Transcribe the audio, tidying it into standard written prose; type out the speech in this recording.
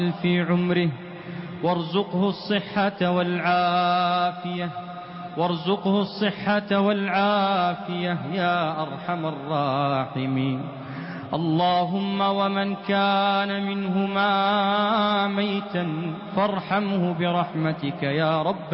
في عمره وارزقه الصحة والعافية يا أرحم الراحمين. اللهم ومن كان منهما ميتا فارحمه برحمتك يا رب